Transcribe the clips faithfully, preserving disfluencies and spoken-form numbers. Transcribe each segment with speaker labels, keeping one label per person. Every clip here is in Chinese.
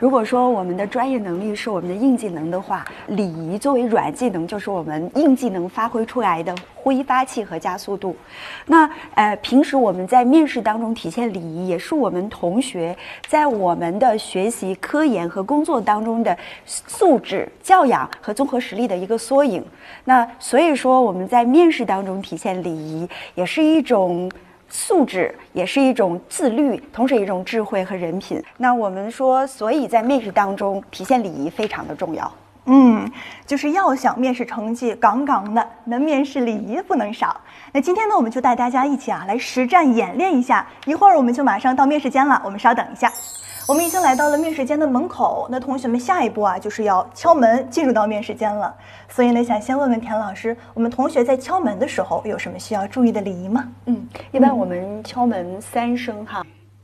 Speaker 1: 如果说我们的专业能力是我们的硬技能的话，礼仪作为软技能，就是我们硬技能发挥出来的挥发器和加速度。那呃，平时我们在面试当中体现礼仪，也是我们同学在我们的学习、科研和工作当中的素质、教养和综合实力的一个缩影。那所以说，我们在面试当中体现礼仪，也是一种素质，也是一种自律，同时一种智慧和人品。那我们说，所以在面试当中体现礼仪非常的重要。
Speaker 2: 嗯，就是要想面试成绩杠杠的，那面试礼仪不能少。那今天呢，我们就带大家一起啊来实战演练一下。一会儿我们就马上到面试间了，我们稍等一下。我们已经来到了面试间的门口，那同学们下一步啊就是要敲门进入到面试间了。所以呢，想先问问田老师，我们同学在敲门的时候有什么需要注意的礼仪吗？
Speaker 1: 嗯，一般我们敲门三声哈。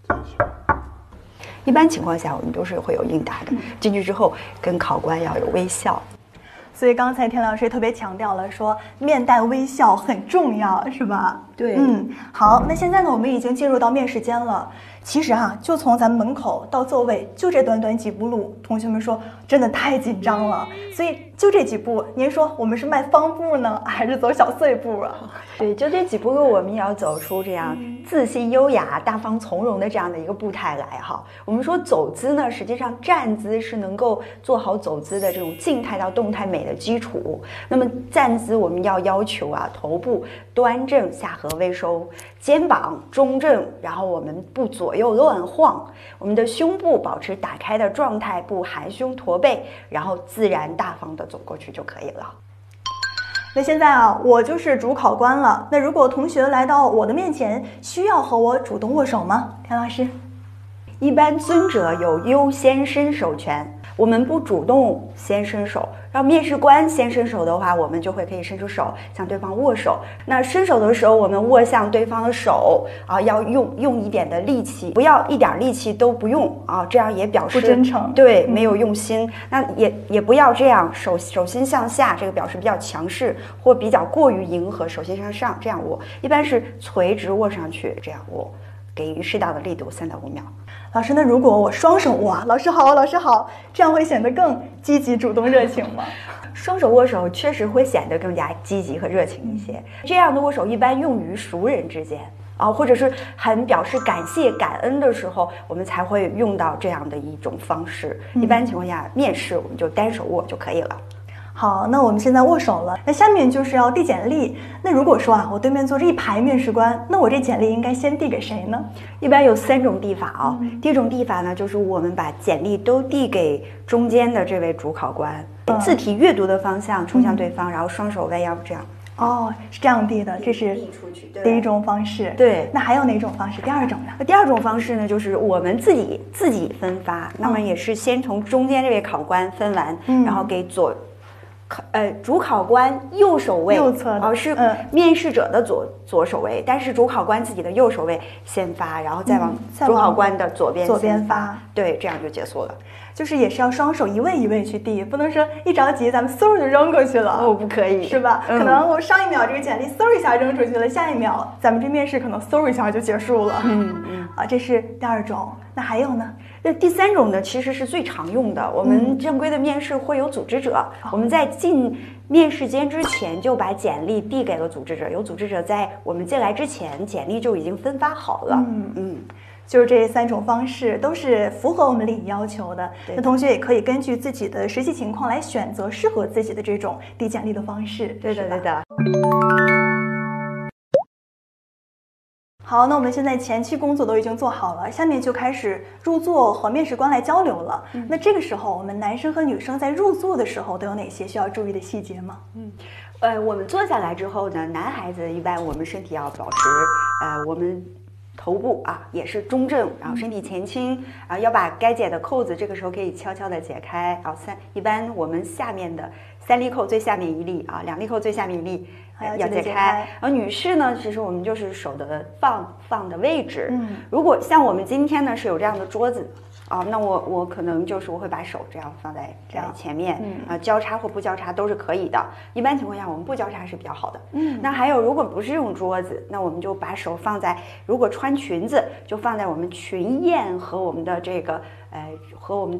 Speaker 1: 一般情况下，我们都是会有应答的。进去之后，跟考官要有微笑。
Speaker 2: 所以刚才田老师也特别强调了，说面带微笑很重要，是吧？
Speaker 1: 对，
Speaker 2: 嗯，好，那现在呢，我们已经进入到面试间了。其实啊，就从咱们门口到座位，就这短短几步路，同学们说真的太紧张了。所以就这几步，您说我们是迈方步呢，还是走小碎步啊？
Speaker 1: 对，就这几步路，我们也要走出这样自信、优雅、大方、从容的这样的一个步态来哈。我们说走姿呢，实际上站姿是能够做好走姿的这种静态到动态美的基础。那么站姿我们要要求啊，头部端正，下颌微收，肩膀中正，然后我们不左右乱晃，我们的胸部保持打开的状态，不含胸驼背，然后自然大方的走过去就可以了。
Speaker 2: 那现在啊，我就是主考官了。那如果同学来到我的面前，需要和我主动握手吗？田老师，
Speaker 1: 一般尊者有优先伸手权，我们不主动先伸手，让面试官先伸手的话，我们就会可以伸出手向对方握手。那伸手的时候，我们握向对方的手啊，要用用一点的力气，不要一点力气都不用啊，这样也表示
Speaker 2: 不真诚，
Speaker 1: 对，没有用心。嗯、那也也不要这样，手手心向下，这个表示比较强势或比较过于迎合，手心向上这样握，一般是垂直握上去这样握，给予适当的力度，三到五秒。
Speaker 2: 老师，那如果我双手握，老师好，老师好，这样会显得更积极、主动、热情吗？
Speaker 1: 双手握手确实会显得更加积极和热情一些。这样的握手一般用于熟人之间啊，或者是很表示感谢、感恩的时候，我们才会用到这样的一种方式。一般情况下，面试我们就单手握就可以了。
Speaker 2: 好，那我们现在握手了，那下面就是要递简历。那如果说啊，我对面坐着一排面试官，那我这简历应该先递给谁呢？
Speaker 1: 一般有三种递法啊、哦。嗯、第一种递法呢，就是我们把简历都递给中间的这位主考官，嗯、字体阅读的方向冲向对方，嗯、然后双手弯腰这样。
Speaker 2: 哦，是这样递的，这是第一种方式。
Speaker 1: 对，
Speaker 2: 那还有哪种方式？第二种呢？
Speaker 1: 那第二种方式呢，就是我们自己自己分发，嗯、那么也是先从中间这位考官分完，嗯、然后给左。呃，主考官右手位，
Speaker 2: 右侧的，
Speaker 1: 哦，是面试者的左、嗯、左手位，但是主考官自己的右手位先发，然后再往主考官的左边
Speaker 2: 左边发，
Speaker 1: 对，这样就结束了。
Speaker 2: 就是也是要双手一位一位去递，不能说一着急咱们嗖就扔过去了。
Speaker 1: 哦，不可以，
Speaker 2: 是吧？嗯、可能我上一秒这个简历嗖一下扔出去了，下一秒咱们这面试可能嗖一下就结束了。
Speaker 1: 嗯嗯，
Speaker 2: 啊，这是第二种。那还有呢？
Speaker 1: 那第三种呢，其实是最常用的。我们正规的面试会有组织者，嗯、我们在进面试间之前就把简历递给了组织者，有组织者在我们进来之前，简历就已经分发好了。
Speaker 2: 嗯嗯，就是这三种方式都是符合我们礼仪要求的。那同学也可以根据自己的实际情况来选择适合自己的这种递简历的方式。
Speaker 1: 对的，对的。
Speaker 2: 好，那我们现在前期工作都已经做好了，下面就开始入座和面试官来交流了。嗯、那这个时候，我们男生和女生在入座的时候都有哪些需要注意的细节吗？
Speaker 1: 嗯，呃，我们坐下来之后呢，男孩子一般我们身体要保持，呃，我们头部啊也是中正，然后身体前倾，啊，要把该解的扣子这个时候可以悄悄的解开。啊，三一般我们下面的三粒扣最下面一粒啊，两粒扣最下面一粒。要解开，而女士呢，其实我们就是手的放放的位置。嗯，如果像我们今天呢是有这样的桌子，啊，那我我可能就是我会把手这样放在在前面，嗯，啊，交叉或不交叉都是可以的。一般情况下，我们不交叉是比较好的。嗯，那还有，如果不是用桌子，那我们就把手放在，如果穿裙子，就放在我们裙燕和我们的这个呃和我们